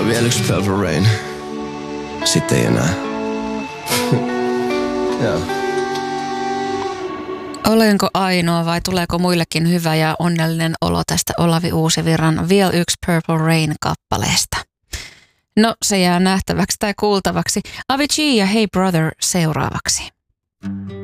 vielä yksi Purple Rain. Sitten ei enää. Joo. Olenko ainoa vai tuleeko muillekin hyvä ja onnellinen olo tästä Olavi Uusivirran vielä yksi Purple Rain-kappaleesta? No, se jää nähtäväksi tai kuultavaksi. Avicii ja Hey Brother seuraavaksi.